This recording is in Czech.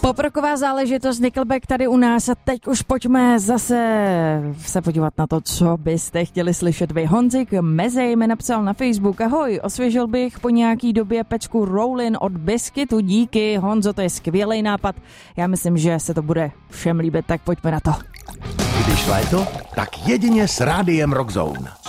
Poproková záležitost Nickelback tady u nás a teď už pojďme zase se podívat na to, co byste chtěli slyšet vy. Honzik Mezej mi napsal na Facebook: ahoj, osvěžil bych po nějaký době pecku Rollin od Biscuitu, díky Honzo, to je skvělý nápad, já myslím, že se to bude všem líbit, tak pojďme na to. Když léto, tak jedině s rádiem Rock Zone.